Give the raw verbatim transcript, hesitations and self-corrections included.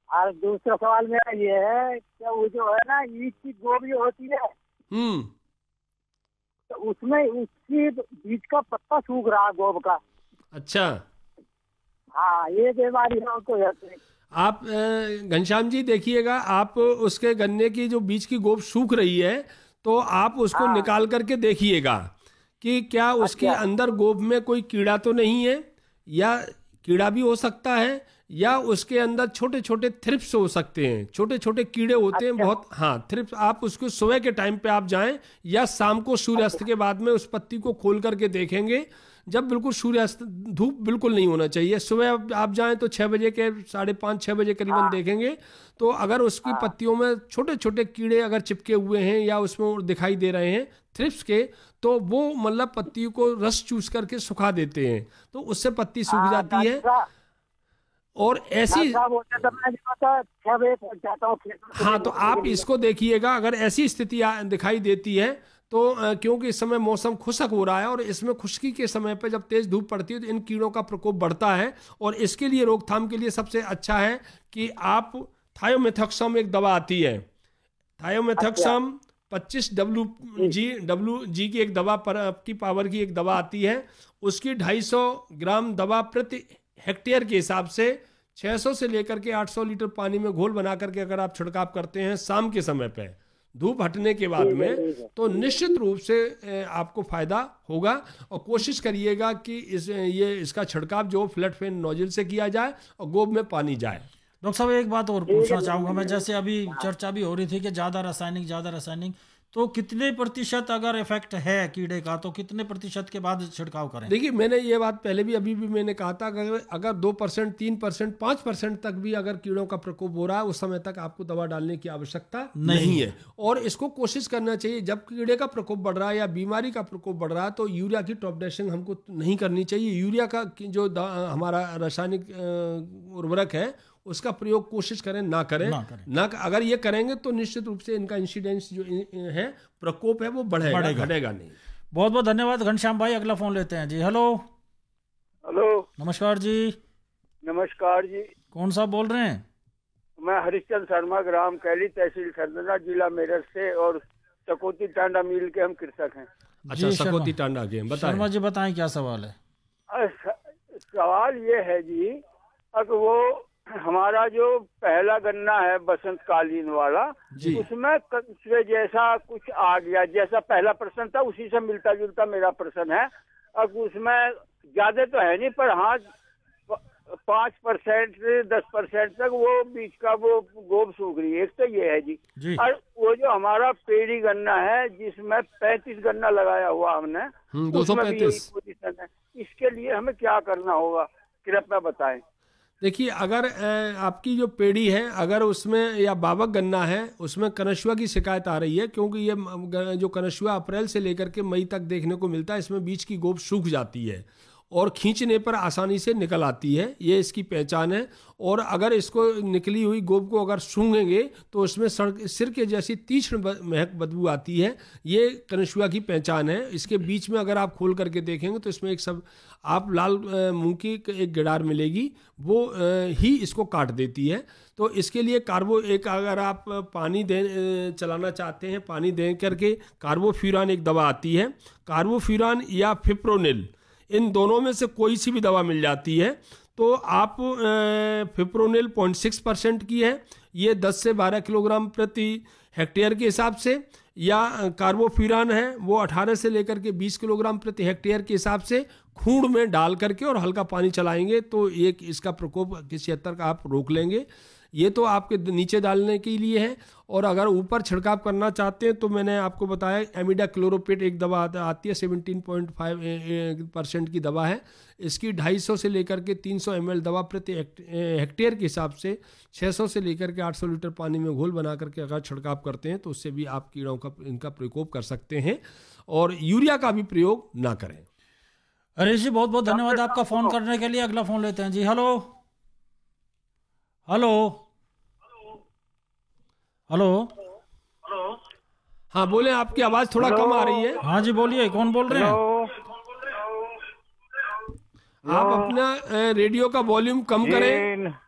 और दूसरा सवाल मेरा ये है कि वो जो है ना ईख की गोभी होती है, हम्म तो उसमें उसकी बीज का पत्ता सूख रहा है गोब का। अच्छा, हाँ, ये बीमारी है उनको है। आप अ, घनश्याम जी देखिएगा, आप उसके गन्ने की जो बीज की गोब सूख रही है, तो आप उसको हाँ। निकाल करके देखिएगा कि क्या उसके अच्छा। अंदर गोब में कोई कीड़ा तो नहीं है, या कीड़ा भी हो सकता है, या उसके अंदर छोटे छोटे थ्रिप्स हो सकते हैं, छोटे छोटे कीड़े होते हैं अच्छा। बहुत। हाँ, थ्रिप्स। आप उसको सुबह के टाइम पे आप जाएं या शाम को सूर्यास्त अच्छा। के बाद में उस पत्ती को खोल करके देखेंगे, जब बिल्कुल सूर्यास्त, धूप बिल्कुल नहीं होना चाहिए। सुबह आप आप जाएं तो छः बजे के साढ़े पाँच छः बजे करीबन हाँ। देखेंगे, तो अगर उसकी हाँ। पत्तियों में छोटे छोटे कीड़े अगर चिपके हुए हैं या उसमें दिखाई दे रहे हैं थ्रिप्स के, तो वो मतलब पत्ती को रस चूस करके सुखा देते हैं, तो उससे पत्ती सूख हाँ, जाती है। डॉक्टर और ऐसी, डॉक्टर साहब बोलते तो मैं जो होता है छह बजे पहुंच जाता हूँ खेत में सुबह हाँ, तो घूमने के आप लिए। इसको देखिएगा, अगर ऐसी स्थिति आ- दिखाई देती है तो अ, क्योंकि इस समय मौसम खुशक हो रहा है और इसमें खुश्की के समय पे जब तेज धूप पड़ती है तो इन कीड़ों का प्रकोप बढ़ता है। और इसके लिए रोकथाम के लिए सबसे अच्छा है कि आप, थायोमेथोक्सम एक दवा आती है, अच्छा। थायोमेथोक्सम पच्चीस डब्ल्यू जी। जी डब्ल्यू जी की एक दवा पर आपकी पावर की एक दवा आती है, उसकी ढाई सौ ग्राम दवा प्रति हेक्टेयर के हिसाब से छह सौ से लेकर के आठ सौ लीटर पानी में घोल बना करके अगर आप छिड़काव करते हैं शाम के समय पे धूप हटने के बाद ठीक है। में, ठीक है। तो निश्चित रूप से ए, आपको फायदा होगा। और कोशिश करिएगा कि इस ये इसका छिड़काव जो फ्लड फैन नोजल से किया जाए और गोब में पानी जाए। डॉक्टर साहब एक बात और ठीक पूछना है। चाहूंगा मैं, जैसे अभी हाँ। चर्चा भी हो रही थी कि ज़्यादा रासायनिक ज़्यादा रासायनिक, तो कितने प्रतिशत अगर इफेक्ट है कीड़े का तो कितने प्रतिशत के बाद छिड़काव करें? देखिए, मैंने ये बात पहले भी अभी भी मैंने कहा था कि अगर अगर दो परसेंट तीन परसेंट पाँच परसेंट तक भी अगर कीड़ों का प्रकोप हो रहा है, उस समय तक आपको दवा डालने की आवश्यकता नहीं, नहीं है। और इसको कोशिश करना चाहिए, जब कीड़े का प्रकोप बढ़ रहा है या बीमारी का प्रकोप बढ़ रहा है तो यूरिया की टॉप ड्रेसिंग हमको नहीं करनी चाहिए। यूरिया का जो हमारा रासायनिक उर्वरक है उसका प्रयोग कोशिश करें ना करें, ना करें। ना अगर ये करेंगे तो निश्चित रूप से इनका इंसिडेंस जो है, प्रकोप है, वो बढ़ेगा, बढ़ेगा। घटेगा नहीं। बहुत बहुत धन्यवाद घनश्याम भाई। अगला फोन लेते हैं जी। हेलो। हेलो। नमस्कार जी। नमस्कार जी। कौन साहब बोल रहे हैं? मैं हरिश्चंद्र शर्मा, ग्राम कैली, तहसील खरदना, जिला मेरठ से, और चकोती टांडा मिल के हम कृषक हैं। अच्छा, सकोती टांडा के बताएं। शर्मा जी बताएं क्या सवाल है? सवाल ये है जी, अब वो हमारा जो पहला गन्ना है बसंत कालीन वाला, उसमें कंसरे जैसा कुछ आ गया, जैसा पहला प्रश्न था उसी से मिलता जुलता मेरा प्रश्न है। अब उसमें ज्यादा तो है नहीं, पर हाँ पाँच परसेंट से दस परसेंट तक वो बीच का वो गोब सूख रही है। एक तो ये है जी, जी। और वो जो हमारा पेड़ी गन्ना है जिसमें पैंतीस गन्ना लगाया हुआ हमने, दो सौ उसमें भी यही पैंतीस पोजीशन है। इसके लिए हमें क्या करना होगा, कृपया बताएं। देखिए, अगर आपकी जो पेड़ी है अगर उसमें या बाबक गन्ना है उसमें कनशुआ की शिकायत आ रही है, क्योंकि ये जो कनशुआ अप्रैल से लेकर के मई तक देखने को मिलता है, इसमें बीच की गोब सूख जाती है और खींचने पर आसानी से निकल आती है, ये इसकी पहचान है। और अगर इसको निकली हुई गोब को अगर सूंघेंगे तो उसमें सिर के जैसी तीक्ष्ण महक बदबू आती है, ये कनशुआ की पहचान है। इसके बीच में अगर आप खोल करके देखेंगे तो इसमें एक सब आप लाल मूंग की एक गिडार मिलेगी, वो ही इसको काट देती है। तो इसके लिए कार्बो एक अगर आप पानी दे चलाना चाहते हैं, पानी दे करके कार्बोफ्यूरान एक दवा आती है, कार्बोफ्यूरान या फिप्रोनिल, इन दोनों में से कोई सी भी दवा मिल जाती है। तो आप फिप्रोनिल पॉइंट सिक्स परसेंट की है, ये दस से बारह किलोग्राम प्रति हेक्टेयर के हिसाब से, या कार्बोफ्यूरान है वो अठारह से लेकर के बीस किलोग्राम प्रति हेक्टेयर के हिसाब से खूंड में डाल करके और हल्का पानी चलाएंगे तो एक इसका प्रकोप किसी हद तक आप रोक लेंगे। ये तो आपके नीचे डालने के लिए है। और अगर ऊपर छिड़काव करना चाहते हैं तो मैंने आपको बताया एमिडा क्लोरोपिड एक दवा आती है, सेवनटीन पॉइंट फाइव परसेंट की दवा है। इसकी ढाई सौ से लेकर के तीन सौ एम एल दवा प्रति हेक्टेयर के हिसाब से छह सौ से लेकर के आठ सौ लीटर पानी में घोल बना करके अगर छिड़काव करते हैं तो उससे भी आप कीड़ों का इनका प्रकोप कर सकते हैं। और यूरिया का भी प्रयोग ना करें। हरीश जी बहुत बहुत धन्यवाद आपका फोन करने के लिए। अगला फोन लेते हैं जी। Hello hello hello hello. हाँ बोले, आपकी आवाज थोड़ा कम आ रही है। हाँ जी बोलिए, कौन बोल रहे हैं? आप अपना रेडियो का वॉल्यूम कम करें।